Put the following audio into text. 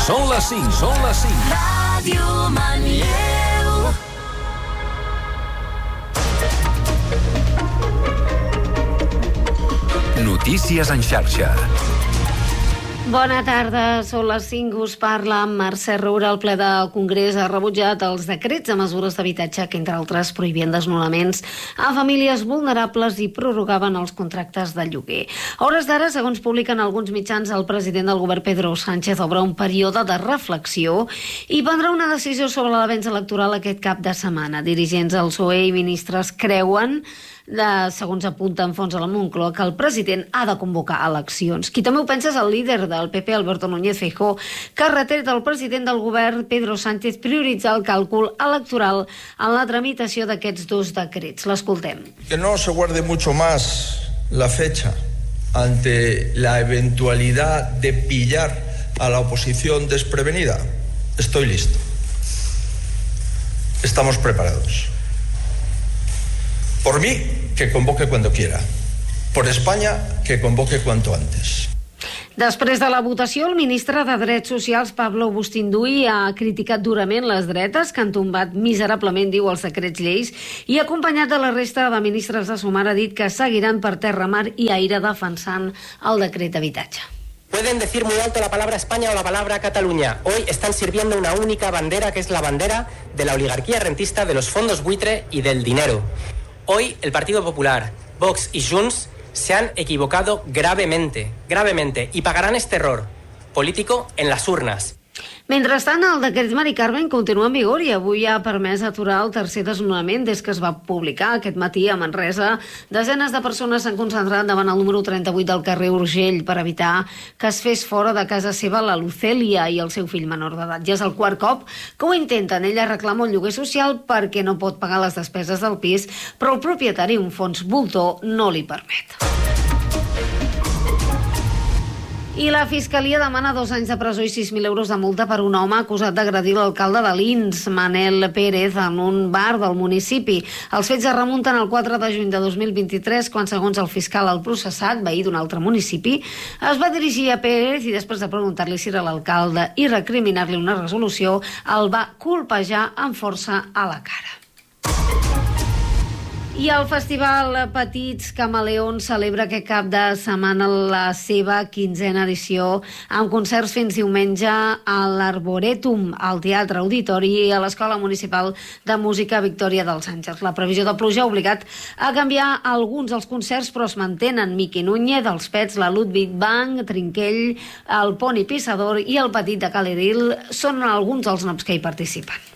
Són les 5, són les 5. Ràdio Manlleu. Notícies en xarxa. Bona tarda, són les 5, us parla Mercè Roura. El ple del Congrés ha rebutjat els decrets de mesures d'habitatge que, entre altres, prohibien desnonaments a famílies vulnerables i prorrogaven els contractes de lloguer. A hores d'ara, segons publiquen alguns mitjans, el president del govern, Pedro Sánchez, obre un període de reflexió i prendrà una decisió sobre l'avenç electoral aquest cap de setmana. Dirigents del PSOE i ministres creuen, segons apunta en fons a la Moncloa, que el president ha de convocar eleccions. Qui també ho pensa és el líder del PP, Alberto Núñez Feijóo, que ha retret al president del govern, Pedro Sánchez, prioritzar el càlcul electoral en la tramitació d'aquests dos decrets. L'escoltem. Que no se guarde mucho más la fecha ante la eventualidad de pillar a la oposición desprevenida. Estoy listo. Estamos preparados. Por mí, que convoque cuando quiera. Por España, que convoque cuanto antes. Després de la votació, el ministre de Drets Socials, Pablo Bustinduy, ha criticat durament les dretes, que han tombat miserablement, diu, els decrets lleis, i acompanyat de la resta de ministres de Sumar, ha dit que seguiran per terra, mar i aire defensant el decret d'habitatge. Pueden decir muy alto la palabra España o la palabra Cataluña. Hoy están sirviendo una única bandera, que es la bandera de la oligarquía rentista, de los fondos buitre y del dinero. Hoy el Partido Popular, Vox y Junts se han equivocado gravemente, y pagarán este error político en las urnas. Mentrestant, el decret Mari Carmen continua en vigor i avui ha permès aturar el tercer desnonament des que es va publicar aquest matí a Manresa. Desenes de persones s'han concentrat davant el número 38 del carrer Urgell per evitar que es fes fora de casa seva la Lucèlia i el seu fill menor d'edat. Ja és el quart cop que ho intenten. Ella reclama un lloguer social perquè no pot pagar les despeses del pis, però el propietari, un fons voltor, no li permet. I la Fiscalia demana 2 anys de presó i 6.000 euros de multa per un home acusat d'agredir l'alcalde de Lins, Manel Pérez, en un bar del municipi. Els fets es remunten al 4 de juny de 2023, quan, segons el fiscal, el processat, veí d'un altre municipi, es va dirigir a Pérez i, després de preguntar-li si era l'alcalde i recriminar-li una resolució, el va colpejar amb força a la cara. I el Festival Petits Camaleons celebra aquest cap de setmana la seva 15a edició amb concerts fins diumenge a l'Arboretum, al Teatre Auditori i a l'Escola Municipal de Música Victòria dels Àngels. La previsió de pluja ha obligat a canviar alguns dels concerts, però es mantenen Miqui Núñez, els Pets, la Ludwig Band, Trinquell, el Poni Pissador i el Petit de Caleril són alguns dels noms que hi participen.